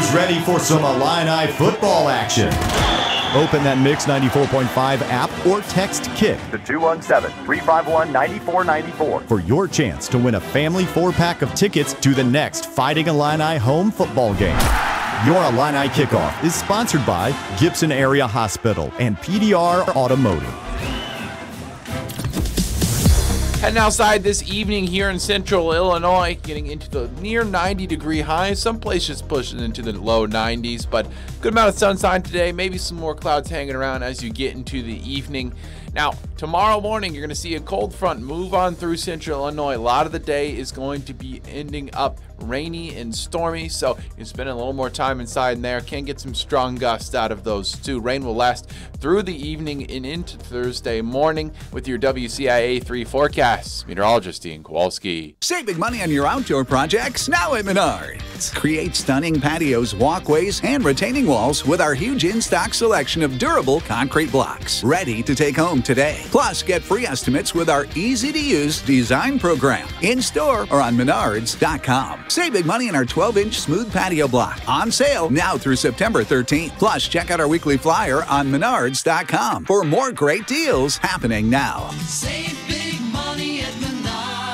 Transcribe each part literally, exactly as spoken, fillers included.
Who's ready for some Illini football action? Open that Mix ninety-four point five app or text KICK to two one seven, three five one, nine four nine four for your chance to win a family four-pack of tickets to the next Fighting Illini home football game. Your Illini Kickoff is sponsored by Gibson Area Hospital and P D R Automotive. Heading outside this evening here in central Illinois, getting into the near ninety degree highs. Some places pushing into the low nineties, but good amount of sunshine today. Maybe some more clouds hanging around as you get into the evening. Now, tomorrow morning, you're going to see a cold front move on through central Illinois. A lot of the day is going to be ending up rainy and stormy, so you're spending a little more time inside in there. Can get some strong gusts out of those too. Rain will last through the evening and into Thursday morning with your W C I A three forecasts. Meteorologist Ian Kowalski. Save big money on your outdoor projects now at Menards. Create stunning patios, walkways, and retaining walls with our huge in-stock selection of durable concrete blocks. Ready to take home today. Plus, get free estimates with our easy-to-use design program. In-store or on menards dot com. Save big money on our twelve inch smooth patio block. On sale now through September thirteenth. Plus, check out our weekly flyer on menards dot com for more great deals happening now. Save big money at Menards.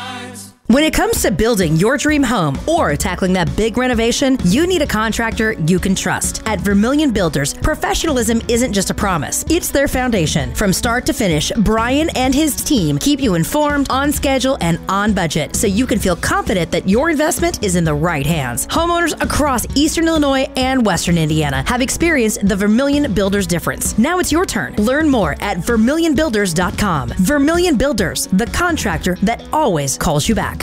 When it comes to building your dream home or tackling that big renovation, you need a contractor you can trust. At Vermillion Builders, professionalism isn't just a promise, it's their foundation. From start to finish, Brian and his team keep you informed, on schedule, and on budget, so you can feel confident that your investment is in the right hands. Homeowners across Eastern Illinois and Western Indiana have experienced the Vermillion Builders difference. Now it's your turn. Learn more at vermillion builders dot com. Vermillion Builders, the contractor that always calls you back.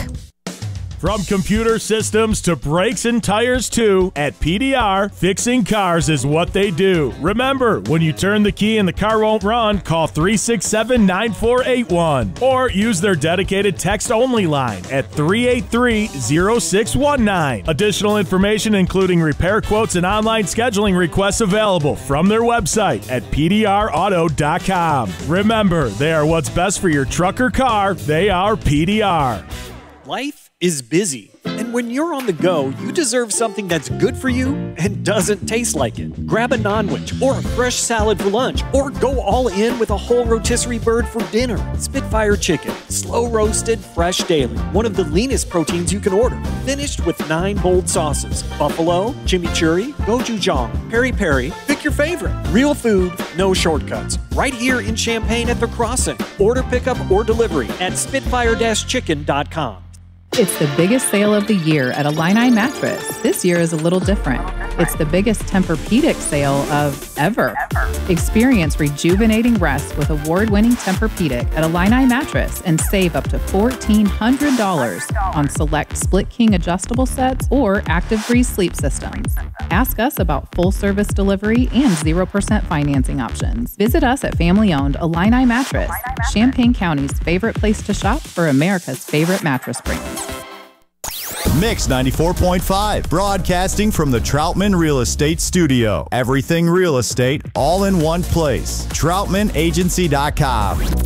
From computer systems to brakes and tires too, at P D R, fixing cars is what they do. Remember, when you turn the key and the car won't run, call three six seven, nine four eight one or use their dedicated text-only line at three eight three, zero six one nine. Additional information including repair quotes and online scheduling requests available from their website at P D R auto dot com. Remember, they are what's best for your truck or car. They are P D R. Life is busy, and when you're on the go, you deserve something that's good for you and doesn't taste like it. Grab a non-wich or a fresh salad for lunch, or go all in with a whole rotisserie bird for dinner. Spitfire Chicken, slow roasted, fresh daily, one of the leanest proteins you can order. Finished with nine bold sauces: buffalo, chimichurri, gochujang, peri peri. Pick your favorite. Real food, no shortcuts. Right here in Champaign at the Crossing. Order pickup or delivery at spitfire chicken dot com. It's the biggest sale of the year at Illini Mattress. This year is a little different. It's the biggest Tempur-Pedic sale of ever. Experience rejuvenating rest with award-winning Tempur-Pedic at Illini Mattress and save up to fourteen hundred dollars on select Split King adjustable sets or Active Breeze sleep systems. Ask us about full-service delivery and zero percent financing options. Visit us at family-owned Illini Mattress, Champaign County's favorite place to shop for America's favorite mattress brands. Mix ninety-four point five, broadcasting from the Troutman Real Estate Studio. Everything real estate, all in one place. troutman agency dot com.